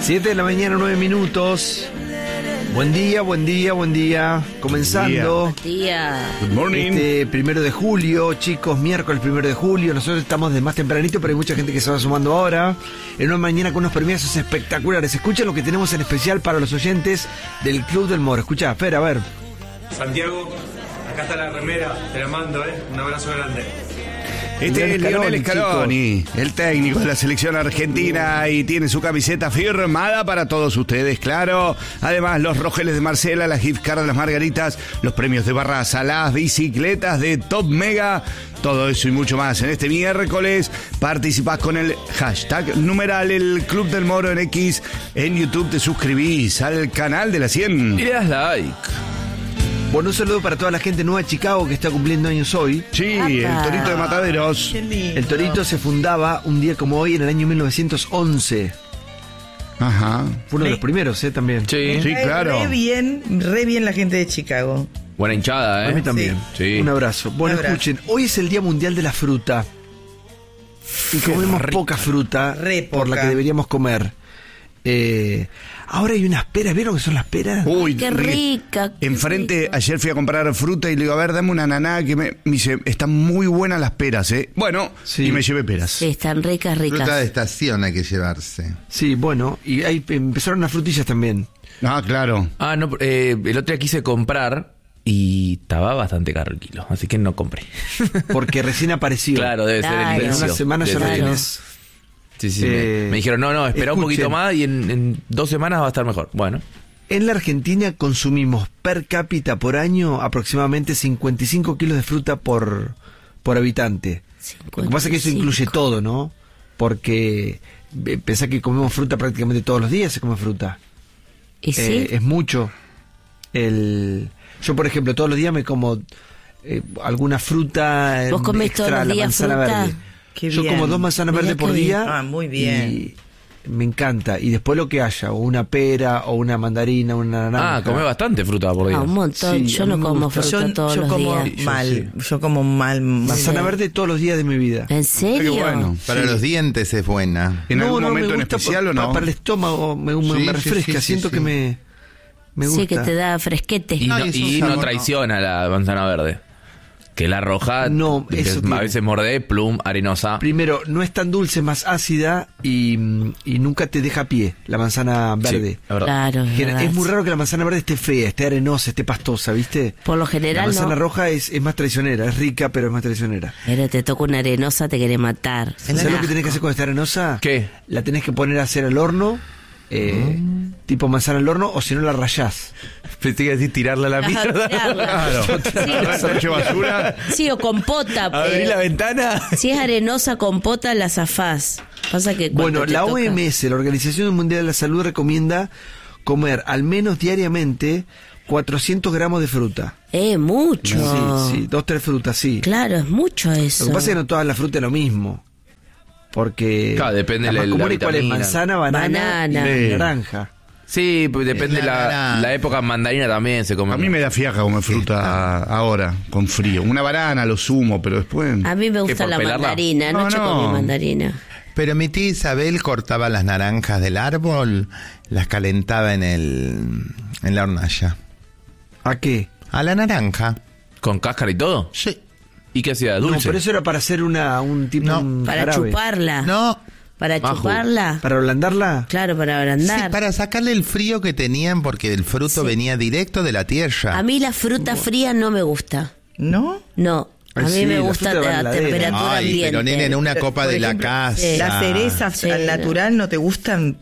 7 de la mañana, 9 minutos. Buen día, buen día, buen día. Comenzando. Buen día. Good morning. 1 de julio, chicos, miércoles 1 de julio. Nosotros estamos de más tempranito, pero hay mucha gente que se va sumando ahora. En una mañana con unos premiazos espectaculares. Escuchen lo que tenemos en especial para los oyentes del Club del Moro. Escucha, espera, a ver. Santiago, acá está la remera, te la mando, un abrazo grande. Este es Lionel Scaloni, el técnico de la selección argentina, y tiene su camiseta firmada para todos ustedes, claro. Además, los rogeles de Marcela, las gift cards de las Margaritas, los premios de Barraza, las bicicletas de Top Mega, todo eso y mucho más. En este miércoles participás con el hashtag numeral el Club del Moro en X. En YouTube te suscribís al canal de la 100. Y le das like. Bueno, un saludo para toda la gente nueva de Chicago que está cumpliendo años hoy. Sí, el Torito de Mataderos. El Torito se fundaba un día como hoy en el año 1911. Ajá. Fue uno de los primeros, también. Sí. Sí, claro. Re bien la gente de Chicago. Buena hinchada, A mí también. Sí. Un abrazo. Bueno, Un abrazo. escuchen, hoy es el Día Mundial de la Fruta. Y comemos poca fruta Re por la poca. que deberíamos comer. Ahora hay unas peras, ¿vieron que son las peras? Uy, Qué rica. Enfrente, ayer fui a comprar fruta y le digo, a ver, dame una ananá que me dice, están muy buenas las peras, ¿eh? Bueno, Sí. y me llevé peras. Sí, están ricas, Fruta de ricas. estación hay que llevarse. Sí, bueno, y ahí empezaron las frutillas también. Ah, claro. Ah, no, el otro día quise comprar y estaba bastante caro el kilo, así que no compré. Porque recién apareció. Claro, debe ser el En inicio. una semana ya Debe lo ser. tienes. Sí, sí, me dijeron, no, espera un poquito escuchen. más y en 2 semanas va a estar mejor. Bueno. En la Argentina consumimos per cápita por año aproximadamente 55 kilos de fruta por habitante. Lo que pasa es que eso incluye todo, ¿no? Porque pensá que comemos fruta prácticamente todos los días, se come fruta. ¿Y sí? Es mucho. Yo, por ejemplo, todos los días me como alguna fruta. ¿Vos comés extra, todos los la días manzana fruta? verde. Qué Yo bien. como 2 manzanas Mirá verdes por qué día. bien. Ah, muy bien. Y me encanta. Y después lo que haya, o una pera, o una mandarina, una naranja. Ah, comés bastante fruta por día. Ah, un montón. Sí, yo a mí no me como gusta. fruta todos Yo los como días. mal. Yo como mal. Manzana Sí. verde todos los días de mi vida. ¿En serio? Qué bueno. Para los dientes es buena. ¿En algún me momento en gusta especial o no? Para el estómago me Sí, refresca, sí, siento sí. que me gusta. Sí, que te da fresquete. Y No, no, y es un y no sabor, traiciona la manzana verde. Que la roja, No, que eso a tiene. veces mordés, plum, arenosa. Primero, no es tan dulce, más ácida y nunca te deja pie la manzana verde. Sí, la verdad. Claro, es verdad. Es muy raro que la manzana verde esté fea, esté arenosa, esté pastosa, ¿viste? Por lo La general manzana no. roja es más traicionera, es rica, pero es más traicionera. Pero te toca una arenosa, te quiere matar. ¿Sabes lo que tenés que hacer cuando está arenosa? ¿Qué? La tenés que poner a hacer al horno, tipo manzana al horno, o si no la rayás. Pensé que iba a decir tirarla a la mierda. Hecho basura. Sí, o compota. Abrí la ventana. Si es arenosa, compota, la zafás. Pasa que cuando Bueno, te la toca- OMS, la Organización Mundial de la Salud, recomienda comer al menos diariamente 400 gramos de fruta. Mucho. Sí, 2-3 frutas, sí. Claro, es mucho eso. Lo que pasa es que no todas las frutas es lo mismo. Porque Claro, depende las la más comunes, ¿cuál es? vitamina. Manzana, banana Banana. y Sí. naranja. Sí, pues depende la época mandarina también se come. A mí me da fiaca comer fruta ahora, con frío. Una banana lo sumo, pero después... A mí me ¿Qué, gusta por la pelarla? mandarina. No, Anoche no. comí mandarina. Pero mi tía Isabel cortaba las naranjas del árbol, las calentaba en la hornalla. ¿A qué? A la naranja. ¿Con cáscara y todo? Sí. ¿Y qué hacía? No, ¿Dulce? pero eso era para hacer un tipo No. un Para jarabe. chuparla. No. Para Majo. chuparla. ¿Para ablandarla? Claro, para agrandar. Sí, para sacarle el frío que tenían porque el fruto venía directo de la tierra. A mí la fruta fría no me gusta. ¿No? No. A Ay, mí sí, me la gusta fruta de a heladera. temperatura Ay, ambiente. pero nene, en una copa Por de la ejemplo, casa. Las cerezas Sí, al natural no te gustan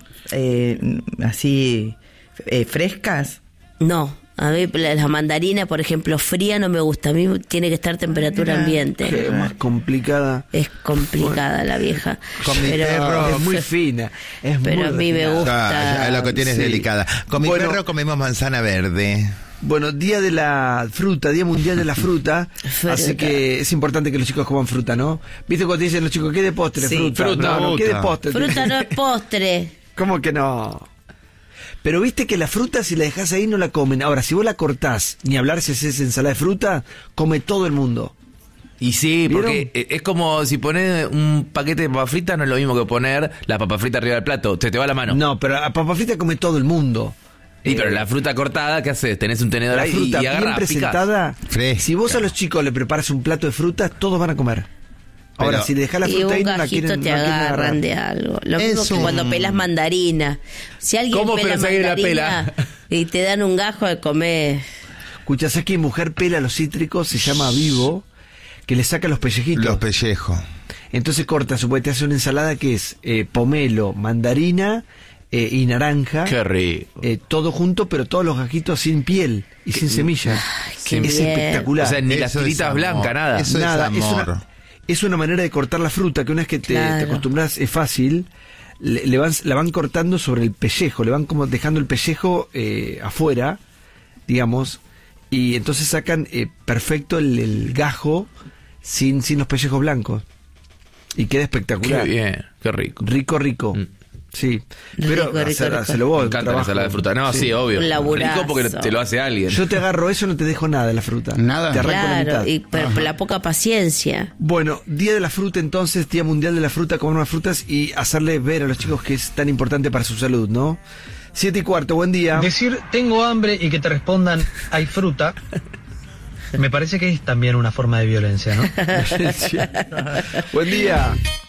así frescas. No. A mí la mandarina, por ejemplo, fría no me gusta. A mí tiene que estar temperatura ambiente. Qué más complicada. Es complicada la vieja. Con mi Pero- perro- Es muy fina. Es Pero muy a mí me refinada. gusta. Ya, lo que tienes Sí. delicada. Con mi Bueno. perro comemos manzana verde. Bueno, Día de la Fruta, Día Mundial de la Fruta. Fruta. Así que es importante que los chicos coman fruta, ¿no? ¿Viste cuando te dicen los chicos, qué de postre? Sí, Fruta. No, ¿qué de fruta. postre? Fruta no es postre. ¿Cómo que no? Pero viste que la fruta, si la dejas ahí, no la comen. Ahora, si vos la cortás, ni hablar si haces ensalada de fruta, come todo el mundo. Y sí, ¿Vieron? porque es como si pones un paquete de papas fritas, no es lo mismo que poner la papa frita arriba del plato. Se te va la mano. No, pero a papa frita come todo el mundo. Y pero la fruta cortada, ¿qué haces? Tenés un tenedor La ahí fruta y bien agarrás, presentada. Fresca. Si vos a los chicos le preparas un plato de frutas, todos van a comer. Ahora, Pero- si le dejás la Y fruta un ahí, no la gajito quieren, te no la quieren agarran agarrar. de algo. Lo Es mismo que un- cuando pelas mandarina. Si alguien ¿Cómo? pela Pero si alguien la mandarina pela. y te dan un gajo de comer. Escucha, ¿sabes que mujer pela los cítricos? Se llama vivo, que le saca los pellejitos. Los pellejos. Entonces corta, te hace una ensalada que es pomelo, mandarina y naranja. Qué rico. Todo junto, pero todos los gajitos sin piel y sin semillas. qué Es bien. espectacular. O sea, ni las Eso es tiritas amor. blancas, nada. Eso es Nada, amor. es una manera de cortar la fruta que una vez que te Claro. acostumbras es fácil. La van cortando sobre el pellejo, le van como dejando el pellejo afuera, digamos, y entonces sacan perfecto el gajo sin los pellejos blancos. Y queda espectacular. Qué bien, qué rico. Rico, rico. Mm. Sí. Pero Rico, rico. hacelo vos. Me un encanta la trabajo. ensalada de fruta. No, sí, obvio. Un laburazo. Rico porque te lo hace alguien. Yo te agarro eso, no te dejo nada de la fruta. Nada. Te arranco la Claro, mitad. pero por la poca paciencia. Bueno, Día de la Fruta entonces, Día Mundial de la Fruta, comer más frutas y hacerle ver a los chicos que es tan importante para su salud, ¿no? 7:15, buen día. Decir tengo hambre y que te respondan hay fruta, me parece que es también una forma de violencia, ¿no? Buen día.